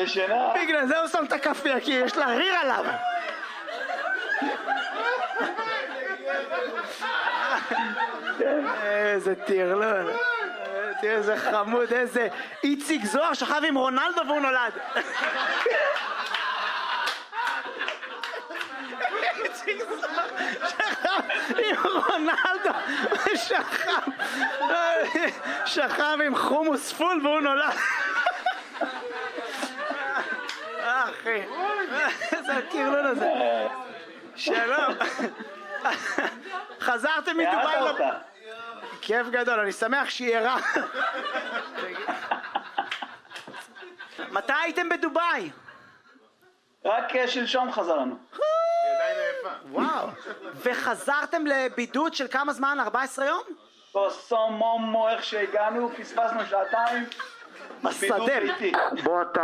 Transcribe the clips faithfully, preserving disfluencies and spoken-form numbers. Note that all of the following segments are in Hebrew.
ישנה. בגלל זה הוא שם את הכפייה, כי יש לה ריר עליו. איזה טרלול. תראה איזה חמוד, איזה איציק זוהר שכב עם רונלדו והוא נולד. איציק זוהר שכב עם רונלדו ושכב שכב עם חומוס פול והוא נולד. אחי, איזה הטרלול הזה. שלום. חזרתם מדובאי? כיף גדול, אני שמח שהיא ערה. מתי הייתם בדובאי? רק שלשום חזרנו. וואו. וחזרתם לבידוד של כמה זמן? ארבעה עשר יום? בסו מומו, איך שהגענו, פספסנו שעתיים. בשדה. בוא אתה.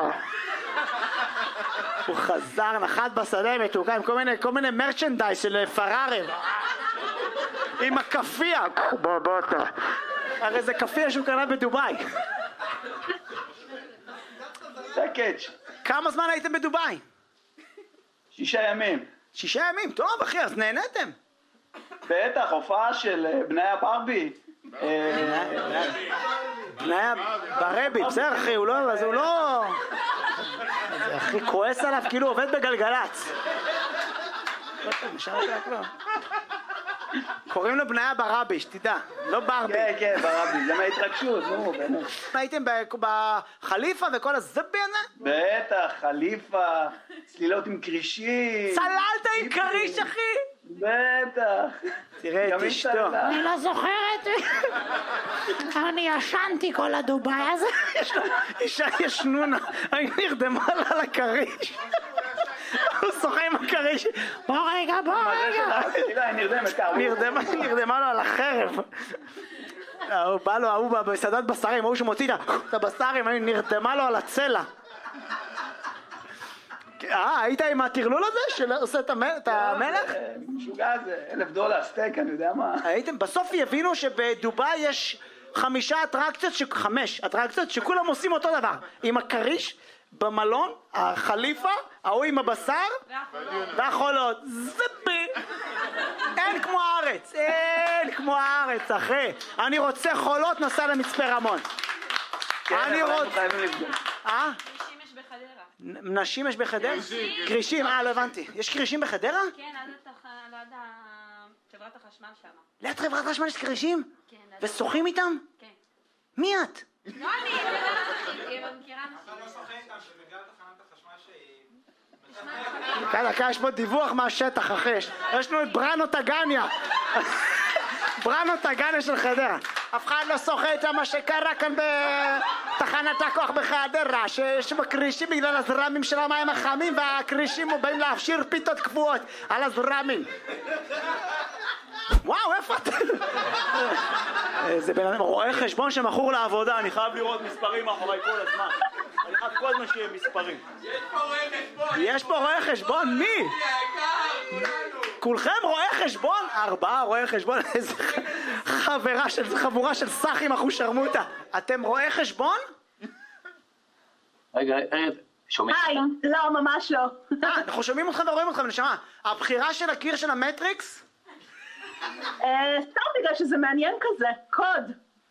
הוא חזר, נחת בשדה מתוקה עם כל מיני, כל מיני מרצ'נדייז של פרארי. עם הכפייה. בוא, בוא אתה. הרי זה כפייה שהוא קנה בדובאי. זה קאץ'. כמה זמן הייתם בדובאי? שישה ימים. שישה ימים? טוב אחי, אז נהנתם. בטח, הופעה של בני הברבי. בני הברבי, בסדר אחי, הוא לא... אז הוא לא... אחי, כועס עליו כאילו עובד בגלגלץ. קוראים לו בניה ברבי, שתדע, לא ברבי. כן, כן, ברבי, זה מההתרגשות, נו, באמת. הייתם בחליפה וכל הזבי הזה? בטח, חליפה, צלילות עם קרישים. צללת עם קריש, אחי? בטח. תראה את אשתו. אני לא זוכרת. אני ישנתי כל הדובאי הזה. אישה ישנונה, אני נרדמה לה על הקריש. הוא שוחה עם הקריש. בוא רגע, בוא רגע. תראה, היא נרדמת. נרדמה לו על החרב. הוא בא לו, הוא בסעדת בשרים, הוא שמוציא את הבשרים, אני נרדמה לו על הצלע. אה, היית עם הטרלול הזה שעושה את המלך? משוגע זה, אלף דולר, סטייק, אני יודע מה. הייתם, בסוף יבינו שבדובאי יש חמישה אטרקציות, חמש אטרקציות שכולם עושים אותו דבר. עם הקריש, במלון, החליפה, ההוא עם הבשר והחולות. זבי! אין כמו הארץ, אין כמו הארץ, אחי. אני רוצה חולות, נסע למצפה רמון. אני רוצה... אה? נשים יש בחדרה. נשים יש בחדרה? קרישים, אה, לא הבנתי. יש קרישים בחדרה? כן, עד חברת החשמל שם. ליד חברת החשמל יש קרישים? כן. ושוחים איתם? כן. מי את? לא אני, אני לא שוחים, אני מכירה נשים. דקה, דקה, יש פה דיווח מהשטח, אחי. יש לנו את בראנו טגניה. בראנו טגניה של חדרה. אף אחד לא שוחה איתה מה שקרה כאן בתחנת הכוח בחדרה, שיש בקרישים בגלל הזרמים של המים החמים, והקרישים באים להפשיר פיתות קבועות על הזרמים. וואו, איפה אתה? זה בן אדם רואה חשבון שמכור לעבודה, אני חייב לראות מספרים מאחורי כל הזמן. אני חייב כל הזמן שיהיה מספרים. יש פה רואה חשבון. יש פה רואה חשבון? מי? כולכם רואי חשבון? ארבעה רואי חשבון? איזה חברה של חבורה של סחים אחושרמוטה. אתם רואי חשבון? רגע, רגע, שומעים? היי, לא, ממש לא. אה, אנחנו שומעים אתכם ורואים אתכם, נשמה. הבחירה של הקיר של המטריקס? סתם בגלל שזה מעניין כזה, קוד.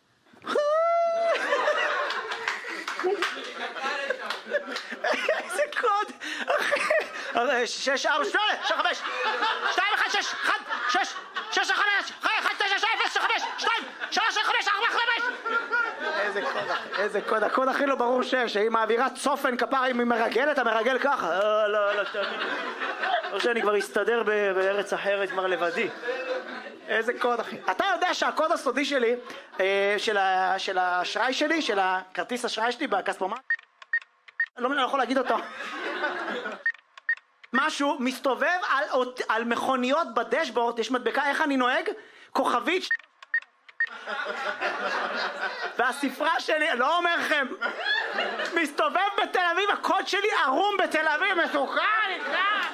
איזה קוד? שש, ארבע, שמונה, שש, חמש, שתיים, אחד, שש, אחד, שש, שש, חמש, אחד, תשע, שש, אפס, חמש, שתיים, שלוש, חמש, ארבע, חמש. איזה קוד, איזה קוד, הקוד הכי לא ברור שם, שהיא מעבירה צופן כפרה, אם היא מרגלת, המרגל ככה. לא, לא, לא, לא שאני כבר אסתדר בארץ אחרת, כבר לבדי. איזה קוד, אחי. אתה יודע שהקוד הסודי שלי, של האשראי שלי, של הכרטיס אשראי שלי בכספומט, לא מבין, אני לא יכול להגיד אותו. משהו מסתובב על, על מכוניות בדשבורד, יש מדבקה, איך אני נוהג? כוכבית. והספרה שלי, לא אומר לכם, מסתובב בתל אביב, הקוד שלי ערום בתל אביב, מסוכן, נקרא.